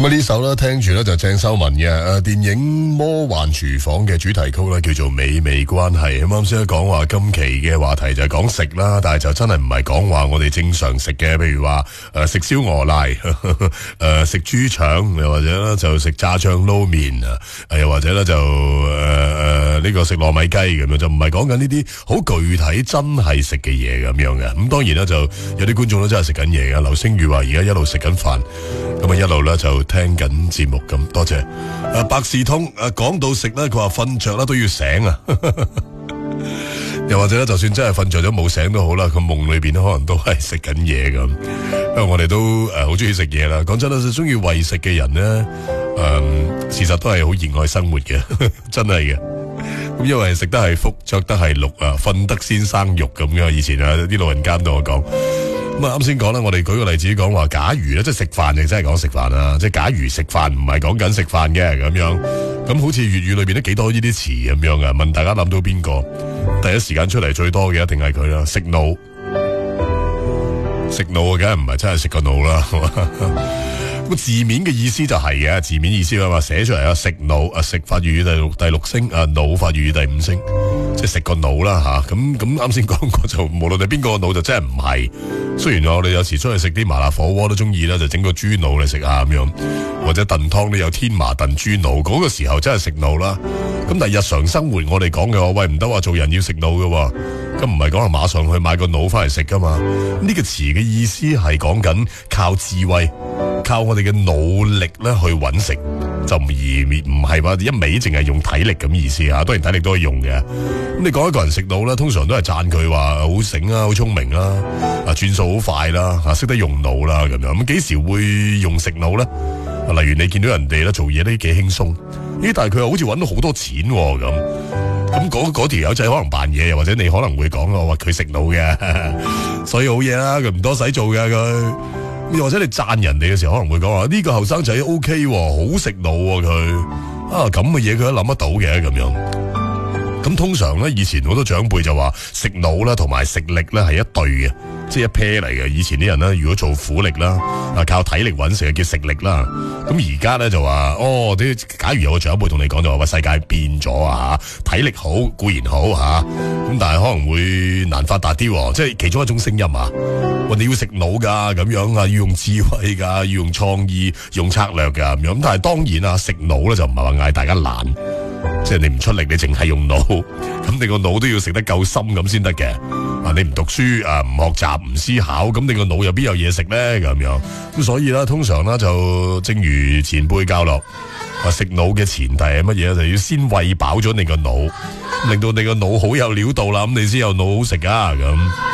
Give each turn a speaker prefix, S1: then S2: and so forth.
S1: 咁呢首咧聽住咧就鄭秀文嘅電影《魔幻廚房》嘅主題曲咧叫做《美味關係》。咁啱先講話今期嘅話題就係講食啦，但係就真係唔係講話我哋正常食嘅，譬如話食燒鵝瀨，食豬腸，又或者咧就食炸醬撈麵啊，又或者咧就呢個食糯米雞咁樣，就唔係講緊呢啲好具體真係食嘅嘢咁樣嘅。咁當然啦，就有啲觀眾咧真係食緊嘢嘅。劉星宇話而家一路食緊飯，咁啊一路咧就聽緊節目咁，多謝。百事通講到食咧，佢話瞓着啦都要醒啊，又或者咧就算真係瞓着咗冇醒都好啦，佢夢裏邊可能都係食緊嘢咁。因為我哋都好中意食嘢啦，講真啦，就中意為食嘅人咧，事實都係好熱愛生活嘅，真係嘅。咁因為食得係福，着得係祿啊，瞓得先生肉咁嘅。以前啲老人家同我講。咁啱先講啦，我哋舉個例子講話，假如咧即係食飯就真係講食飯啦，即係假如食飯唔係講緊食飯嘅咁樣，咁好似粵語裏邊都幾多呢啲詞咁樣嘅。問大家諗到邊個？第一時間出嚟最多嘅一定係佢啦，食腦，食腦啊，梗係唔係真係食個腦啦，係嘛？咁字面嘅意思就係嘅，字面意思話寫出嚟啊，食腦啊，食法粵語第六聲啊，腦法粵語第五聲，即係食個腦啦吓。咁啱先講過就，無論係邊個腦就真係唔係。雖然我哋有時出去食啲麻辣火鍋都中意啦，就整個豬腦嚟食下咁樣，或者燉湯都有天麻燉豬腦，嗰個時候真係食腦啦。咁但係日常生活我哋講嘅話，喂唔得話做人要食腦嘅，咁唔係講係馬上去買個腦翻嚟食噶嘛？呢個詞嘅意思係講緊靠智慧，靠我哋嘅努力咧去揾食，就唔係話一味淨係用體力咁意思啊。當然體力都可以用嘅。咁你講一個人食腦咧，通常都係讚佢話好醒啊，好聰明啦，轉數好快啦，識得用腦啦咁樣。咁幾時會用食腦咧？例如你見到人哋咧做嘢都幾輕鬆，但係佢又好似揾到好多錢咁嗰條友仔可能扮嘢，又或者你可能會講話佢食腦嘅，所以好嘢啦，佢唔多使做嘅佢。又或者你讚人哋嘅時候，可能會講話呢個後生仔 OK，好食腦佢咁嘅嘢佢都諗得到嘅咁樣。咁通常咧，以前好多長輩就話食腦啦，同埋食力咧係一對嘅，即係一 pair 嚟嘅。以前啲人咧，如果做苦力啦，靠體力揾食叫食力啦。咁而家咧就話，假如有個長輩同你講就話，世界變咗啊，體力好固然好吓，咁但係可能會難發達啲，即係其中一種聲音啊。你要食腦噶，咁樣啊，要用智慧噶，要用創意、用策略噶咁樣。咁但係當然啊，食腦咧就唔係話嗌大家懶。即係你唔出力，你淨係用腦，咁你個腦都要食得夠深咁先得嘅。你唔讀書唔學習唔思考，咁你個腦入邊有嘢食咧咁樣。咁所以啦，通常啦就正如前輩教落，話食腦嘅前提係乜嘢？就要先餵飽咗你個腦，令到你個腦好有料到啦，咁你先有腦好食啊咁。